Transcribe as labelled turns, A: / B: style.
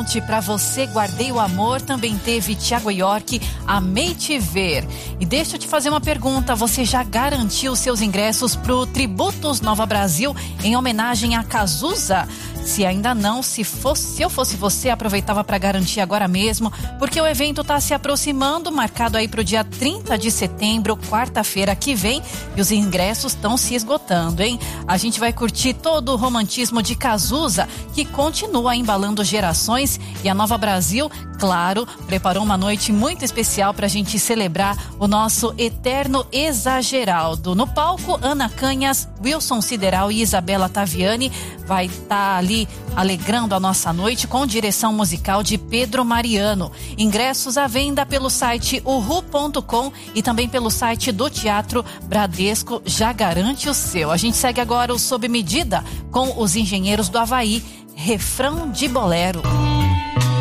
A: Ponte, Pra Você Guardei o Amor, também teve Thiago York, Amei Te Ver. E deixa eu te fazer uma pergunta, você já garantiu seus ingressos pro Tributos Nova Brasil em homenagem a Cazuza? Se ainda não, se eu fosse você, aproveitava para garantir agora mesmo, porque o evento está se aproximando, marcado aí para o dia 30 de setembro, quarta-feira que vem, e os ingressos estão se esgotando, hein? A gente vai curtir todo o romantismo de Cazuza, que continua embalando gerações, e a Nova Brasil, claro, preparou uma noite muito especial para a gente celebrar o nosso eterno Exageraldo. No palco, Ana Canhas, Wilson Sideral e Isabela Taviani vai estar ali alegrando a nossa noite com direção musical de Pedro Mariano. Ingressos à venda pelo site uhu.com e também pelo site do Teatro Bradesco. Já garante o seu. A gente segue agora o Sob Medida com os Engenheiros do Havaí, Refrão de Bolero.